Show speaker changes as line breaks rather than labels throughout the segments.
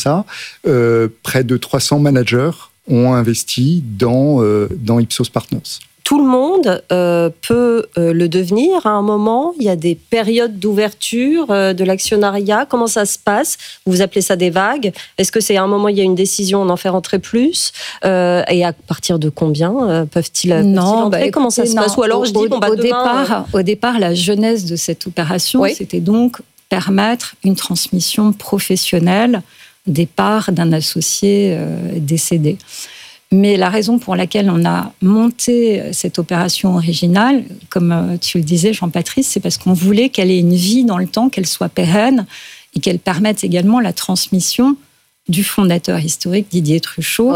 ça, près de 300 managers ont investi dans Ipsos Partners.
Tout le monde peut le devenir à un moment. Il y a des périodes d'ouverture de l'actionnariat. Comment ça se passe ? Vous appelez ça des vagues. Est-ce que c'est à un moment, il y a une décision, on en fait rentrer plus ? Et à partir de combien peuvent-ils entrer ? Comment ça se passe ? Ou alors je dis,
au départ, la genèse de cette opération, c'était donc permettre une transmission professionnelle des parts d'un associé décédé. Mais la raison pour laquelle on a monté cette opération originale, comme tu le disais, Jean-Patrice, c'est parce qu'on voulait qu'elle ait une vie dans le temps, qu'elle soit pérenne et qu'elle permette également la transmission du fondateur historique Didier Truchot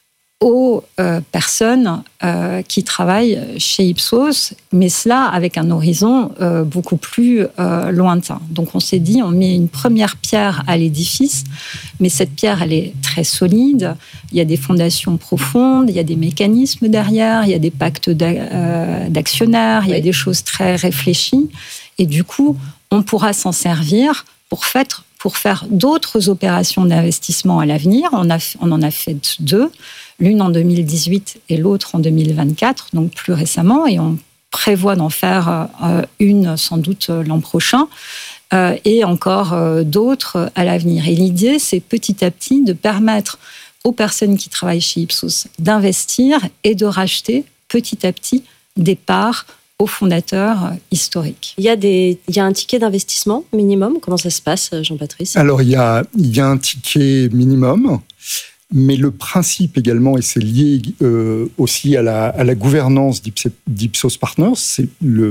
aux personnes qui travaillent chez Ipsos, mais cela avec un horizon beaucoup plus lointain. Donc on s'est dit, on met une première pierre à l'édifice, mais cette pierre, elle est très solide, il y a des fondations profondes, il y a des mécanismes derrière, il y a des pactes d'actionnaires, il y a des choses très réfléchies, et du coup, on pourra s'en servir pour faire d'autres opérations d'investissement à l'avenir. On en a fait 2, l'une en 2018 et l'autre en 2024, donc plus récemment, et on prévoit d'en faire une sans doute l'an prochain, et encore d'autres à l'avenir. Et l'idée, c'est petit à petit de permettre aux personnes qui travaillent chez Ipsos d'investir et de racheter petit à petit des parts aux fondateurs historiques.
Il y a un ticket d'investissement minimum. Comment ça se passe, Jean-Patrice ?
Alors, il y a un ticket minimum, mais le principe également, et c'est lié aussi à la gouvernance d'Ipsos Partners, c'est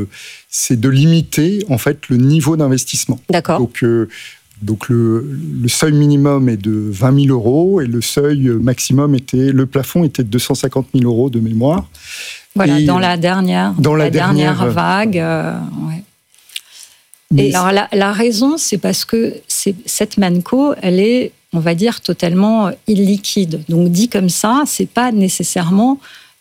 de limiter en fait le niveau d'investissement.
D'accord.
Donc le seuil minimum est de 20 000 euros et le seuil maximum le plafond était de 250 000 euros de mémoire.
Voilà, dans la dernière vague. Et alors la raison, c'est parce que cette Manco, elle est, on va dire, totalement illiquide. Donc dit comme ça, c'est pas nécessairement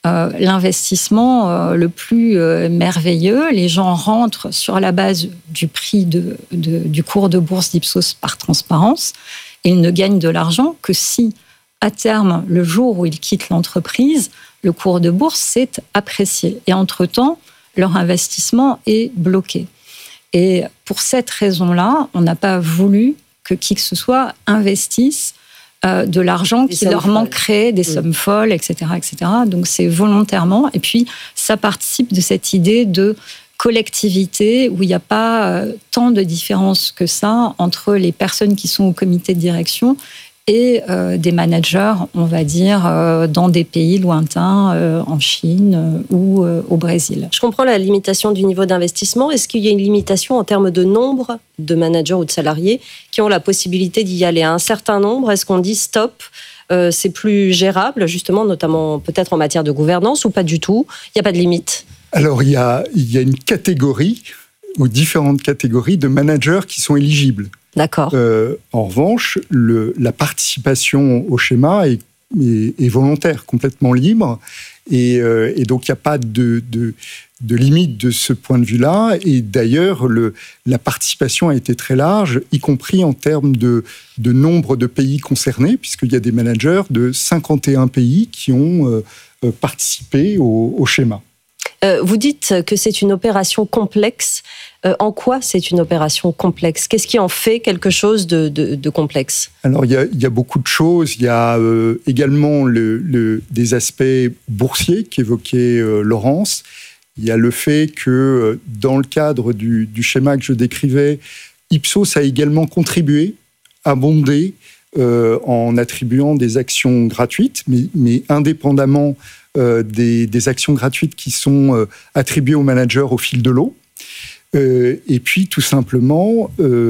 l'investissement le plus merveilleux. Les gens rentrent sur la base du prix du cours de bourse d'Ipsos par transparence. Et ils ne gagnent de l'argent que si, à terme, le jour où ils quittent l'entreprise, le cours de bourse s'est apprécié. Et entre-temps, leur investissement est bloqué. Et pour cette raison-là, on n'a pas voulu que qui que ce soit investisse de l'argent qui leur manquerait, des sommes folles, etc., etc. Donc c'est volontairement. Et puis, ça participe de cette idée de collectivité où il n'y a pas tant de différence que ça entre les personnes qui sont au comité de direction et des managers, on va dire, dans des pays lointains, en Chine ou au Brésil.
Je comprends la limitation du niveau d'investissement. Est-ce qu'il y a une limitation en termes de nombre de managers ou de salariés qui ont la possibilité d'y aller à un certain nombre ? Est-ce qu'on dit stop, c'est plus gérable, justement, notamment peut-être en matière de gouvernance, ou pas du tout ? Il n'y a pas de limite ?
Alors, il y a une catégorie, ou différentes catégories de managers qui sont éligibles.
D'accord.
En revanche, la participation au schéma est volontaire, complètement libre. Et donc, il n'y a pas de limite de ce point de vue-là. Et d'ailleurs, la participation a été très large, y compris en termes de nombre de pays concernés, puisqu'il y a des managers de 51 pays qui ont participé au schéma.
Vous dites que c'est une opération complexe. En quoi c'est une opération complexe ? Qu'est-ce qui en fait quelque chose de complexe ?
Alors, il y a beaucoup de choses. Il y a également des aspects boursiers qu'évoquait Laurence. Il y a le fait que, dans le cadre du schéma que je décrivais, Ipsos a également contribué, abondé, en attribuant des actions gratuites, mais indépendamment des actions gratuites qui sont attribuées aux managers au fil de l'eau. Et puis, tout simplement,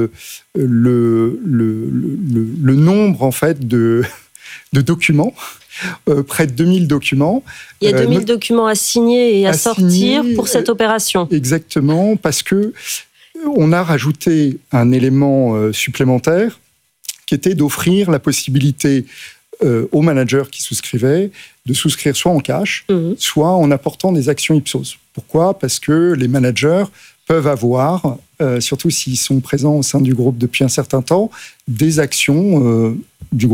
le nombre, en fait, de documents, près de 2000 documents.
Il y a 2000 documents à signer et à sortir pour cette opération.
Exactement, parce qu'on a rajouté un élément supplémentaire qui était d'offrir la possibilité aux managers qui souscrivaient de souscrire soit en cash, soit en apportant des actions Ipsos. Pourquoi ? Parce que les managers peuvent avoir, surtout s'ils sont présents au sein du groupe depuis un certain temps, des actions